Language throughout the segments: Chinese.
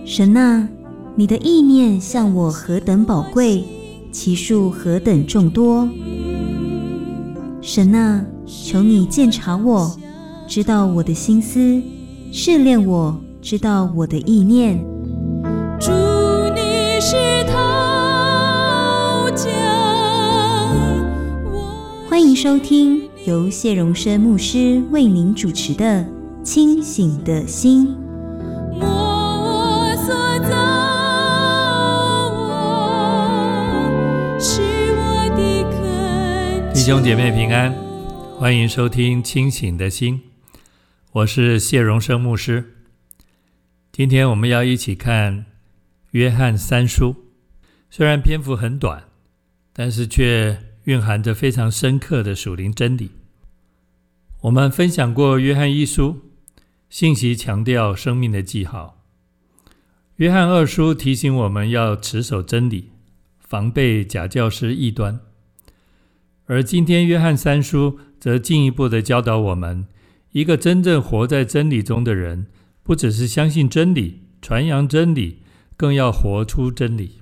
神啊，你的意念向我何等宝贵，其数何等众多。神啊，求你鉴察我，知道我的心思，试炼我，知道我的意念。 主，你是陶匠， 欢迎收听由谢荣生牧师为您主持的《清醒的心》。 弟兄姐妹平安，欢迎收听清醒的心，我是谢荣生牧师。今天我们要一起看约翰三书，虽然篇幅很短，但是却蕴含着非常深刻的属灵真理。我们分享过约翰一书，信息强调生命的记号。约翰二书提醒我们要持守真理，防备假教师异端。而今天约翰三书则进一步的教导我们，一个真正活在真理中的人，不只是相信真理、传扬真理，更要活出真理。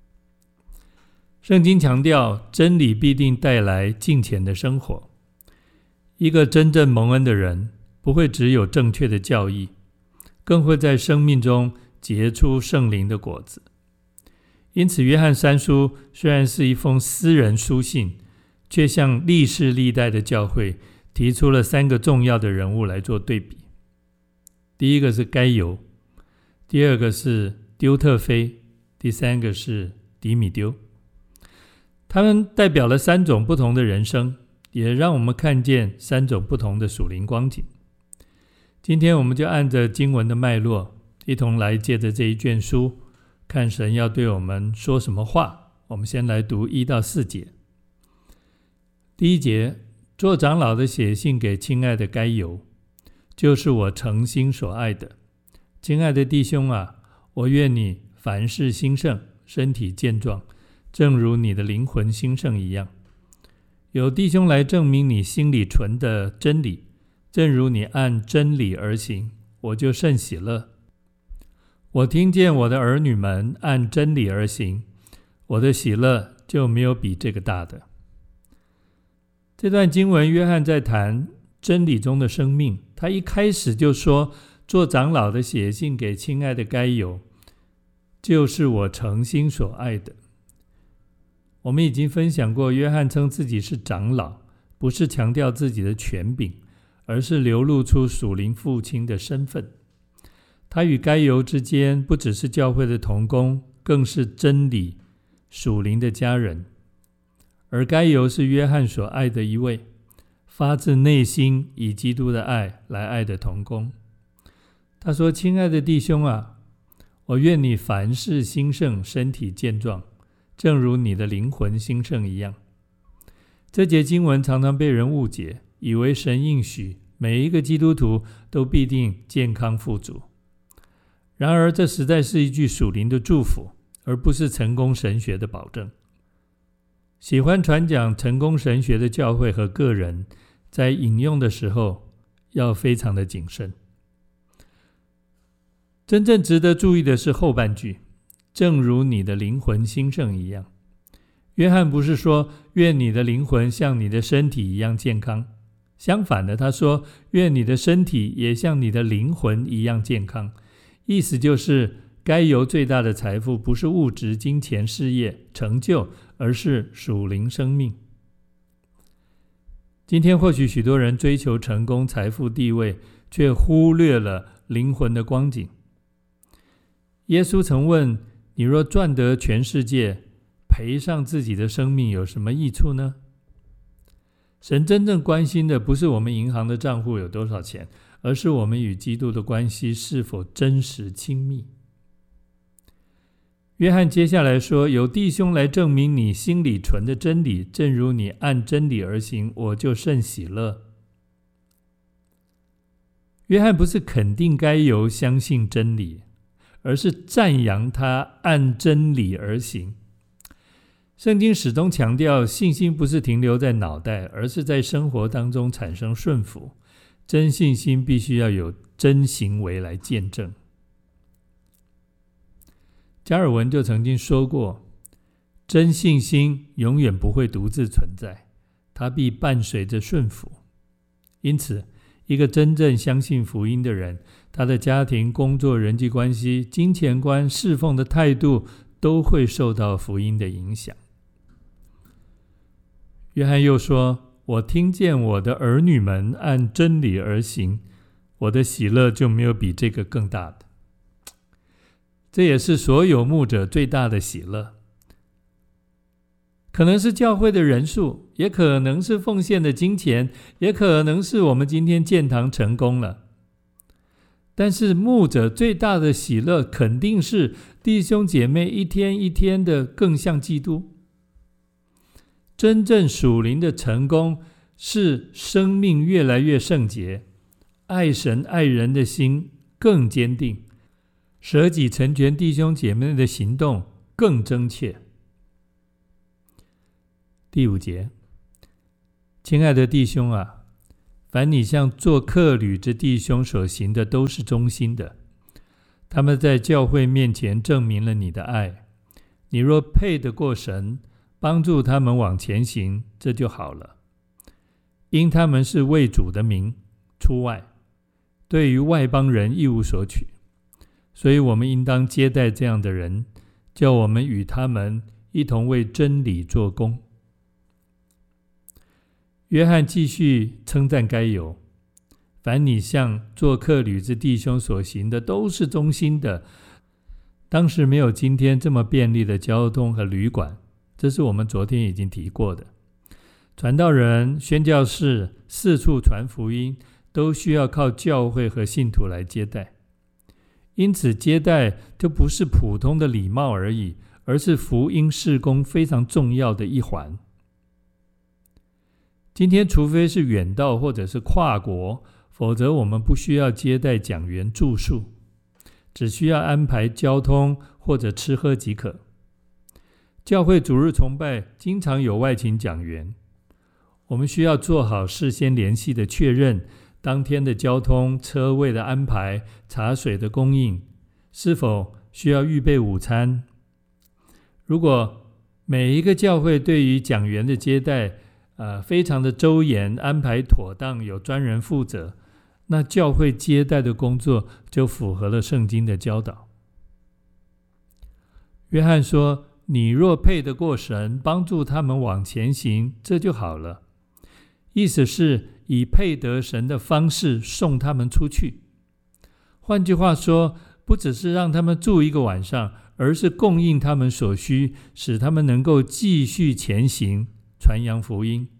圣经强调，真理必定带来敬虔的生活。一个真正蒙恩的人，不会只有正确的教义，更会在生命中结出圣灵的果子。因此，约翰三书虽然是一封私人书信，却向历世历代的教会提出了三个重要的人物来做对比。第一个是该犹，第二个是丢特腓，第三个是迪米丢。他们代表了三种不同的人生，也让我们看见三种不同的属灵光景。今天我们就按着经文的脉络，一同来借着这一卷书，看神要对我们说什么话。我们先来读1到4节。第一节，做长老的写信给亲爱的该犹，就是我诚心所爱的。亲爱的弟兄啊，我愿你凡事兴盛，身体健壮，正如你的灵魂兴盛一样。有弟兄来证明你心里存的真理，正如你按真理而行，我就甚喜乐。我听见我的儿女们按真理而行，我的喜乐就没有比这个大的。这段经文，约翰在谈真理中的生命。他一开始就说，做长老的写信给亲爱的该犹，就是我诚心所爱的。我们已经分享过，约翰称自己是长老，不是强调自己的权柄，而是流露出属灵父亲的身份。他与该犹之间不只是教会的同工，更是真理属灵的家人。而该犹是约翰所爱的一位，发自内心以基督的爱来爱的同工。他说，亲爱的弟兄啊，我愿你凡事兴盛，身体健壮，正如你的灵魂兴盛一样。这节经文常常被人误解，以为神应许每一个基督徒都必定健康富足。然而这实在是一句属灵的祝福，而不是成功神学的保证。喜欢传讲成功神学的教会和个人，在引用的时候要非常的谨慎。真正值得注意的是后半句，正如你的灵魂兴盛一样。约翰不是说愿你的灵魂像你的身体一样健康，相反的，他说愿你的身体也像你的灵魂一样健康。意思就是该犹最大的财富不是物质、金钱、事业、成就，而是属灵生命。今天或许许多人追求成功、财富、地位，却忽略了灵魂的光景。耶稣曾问，你若赚得全世界，赔上自己的生命，有什么益处呢？神真正关心的不是我们银行的账户有多少钱，而是我们与基督的关系是否真实亲密。约翰接下来说，有弟兄来证明你心里存的真理，正如你按真理而行，我就甚喜乐。约翰不是肯定该犹相信真理，而是赞扬他按真理而行。圣经始终强调，信心不是停留在脑袋，而是在生活当中产生顺服。真信心必须要有真行为来见证。 加尔文就曾经说过，真信心永远不会独自存在，它必伴随着顺服。因此，一个真正相信福音的人，他的家庭、工作、人际关系、金钱观、侍奉的态度都会受到福音的影响。约翰又说，我听见我的儿女们按真理而行，我的喜乐就没有比这个更大的。这也是所有牧者最大的喜乐，可能是教会的人数，也可能是奉献的金钱，也可能是我们今天建堂成功了。但是牧者最大的喜乐肯定是弟兄姐妹一天一天的更像基督。真正属灵的成功是生命越来越圣洁，爱神爱人的心更坚定，舍己成全弟兄姐妹的行动更真切。第5节，亲爱的弟兄啊，凡你向做客旅之弟兄所行的都是忠心的，他们在教会面前证明了你的爱。你若配得过神，帮助他们往前行，这就好了。因他们是为主的名出外，对于外邦人一无所取，所以我们应当接待这样的人，叫我们与他们一同为真理做工。约翰继续称赞该犹，凡你向做客旅之弟兄所行的都是忠心的。当时没有今天这么便利的交通和旅馆，这是我们昨天已经提过的。传道人、宣教士四处传福音，都需要靠教会和信徒来接待。因此接待就不是普通的礼貌而已，而是福音事工非常重要的一环。今天除非是远道或者是跨国，否则我们不需要接待讲员住宿，只需要安排交通或者吃喝即可。教会主日崇拜经常有外勤讲员，我们需要做好事先联系的确认，当天的交通、车位的安排、茶水的供应，是否需要预备午餐。如果每一个教会对于讲员的接待非常的周延，安排妥当，有专人负责，那教会接待的工作就符合了圣经的教导。约翰说，你若配得过神，帮助他们往前行，这就好了。意思是以配得神的方式送他们出去。换句话说，不只是让他们住一个晚上，而是供应他们所需，使他们能够继续前行，传扬福音。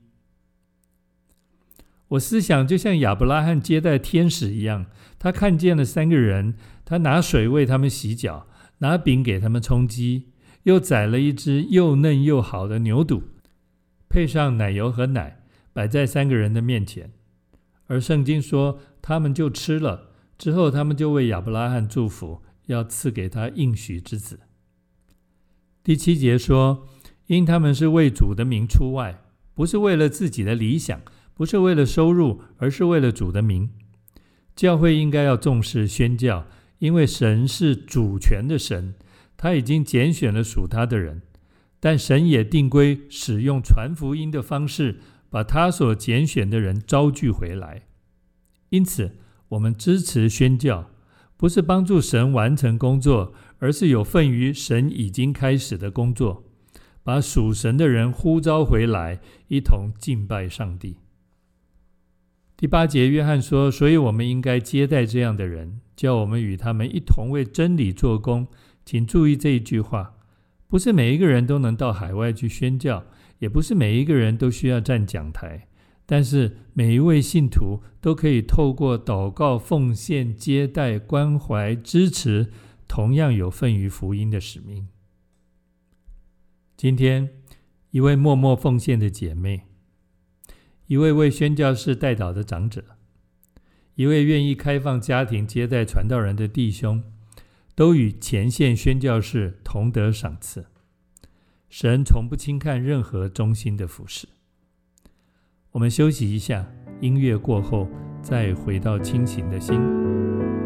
我思想就像亚伯拉罕接待天使一样，他看见了3个人，他拿水为他们洗脚，拿饼给他们充饥，又宰了一只又嫩又好的牛犊，配上奶油和奶，摆在3个人的面前。而圣经说他们就吃了，之后他们就为亚伯拉罕祝福，要赐给他应许之子。第7节说，因他们是为主的名出外，不是为了自己的理想，不是为了收入，而是为了主的名。教会应该要重视宣教，因为神是主权的神，他已经拣选了属他的人，但神也定规使用传福音的方式，把他所拣选的人招聚回来。因此我们支持宣教，不是帮助神完成工作，而是有份于神已经开始的工作，把属神的人呼召回来，一同敬拜上帝。第8节，约翰说，所以我们应该接待这样的人，叫我们与他们一同为真理做工。请注意这一句话，不是每一个人都能到海外去宣教，也不是每一个人都需要站讲台，但是每一位信徒都可以透过祷告、奉献、接待、关怀、支持，同样有份于福音的使命。今天，一位默默奉献的姐妹，一位为宣教士代祷的长者，一位愿意开放家庭接待传道人的弟兄，都与前线宣教士同得赏赐。神从不轻看任何忠心的服事。我们休息一下，音乐过后再回到清醒的心。